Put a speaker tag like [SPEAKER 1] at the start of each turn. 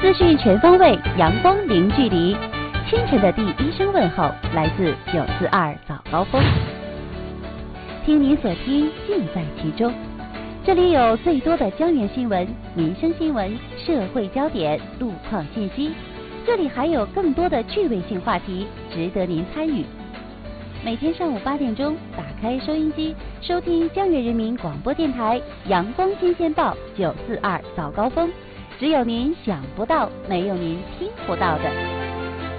[SPEAKER 1] 资讯全方位，阳光零距离。清晨的第一声问候来自942早高峰。听你所听，尽在其中。这里有最多的江源新闻、民生新闻、社会焦点、路况信息。这里还有更多的趣味性话题，值得您参与。每天上午8点钟，打开收音机，收听江源人民广播电台阳光新鲜报942早高峰。只有您想不到，没有您听不到的。